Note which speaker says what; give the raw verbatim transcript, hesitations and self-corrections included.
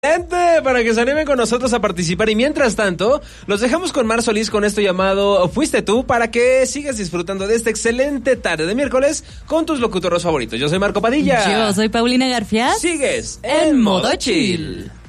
Speaker 1: Para que se animen con nosotros a participar. Y mientras tanto, los dejamos con Mar Solís con esto llamado Fuiste Tú, para que sigas disfrutando de esta excelente tarde de miércoles con tus locutores favoritos. Yo soy Marco Padilla.
Speaker 2: Yo soy Paulina Garfias.
Speaker 1: Sigues en modo chill.